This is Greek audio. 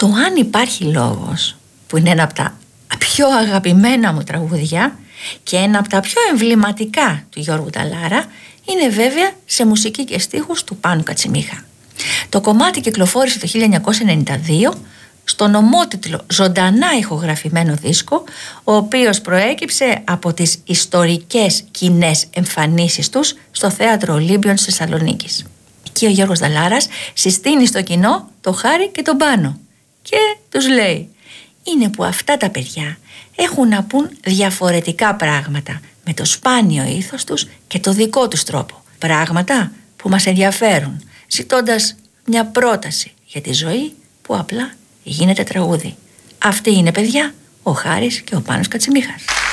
Το «Αν υπάρχει λόγος», που είναι ένα από τα πιο αγαπημένα μου τραγούδια και ένα από τα πιο εμβληματικά του Γιώργου Νταλάρα, είναι βέβαια σε μουσική και στίχους του Πάνου Κατσιμίχα. Το κομμάτι κυκλοφόρησε το 1992 στον ομότιτλο ζωντανά ηχογραφημένο δίσκο, ο οποίος προέκυψε από τις ιστορικές κοινές εμφανίσεις τους στο Θέατρο Ολύμπιον της Θεσσαλονίκης. Εκεί ο Γιώργος Νταλάρας συστήνει στο κοινό το Χάρη και τον Πάνο και τους λέει: είναι που αυτά τα παιδιά έχουν να πούν διαφορετικά πράγματα με το σπάνιο ήθος τους και το δικό τους τρόπο. Πράγματα που μας ενδιαφέρουν, ζητώντας μια πρόταση για τη ζωή που απλά γίνεται τραγούδι. Αυτοί είναι, παιδιά, ο Χάρης και ο Πάνος Κατσιμίχας.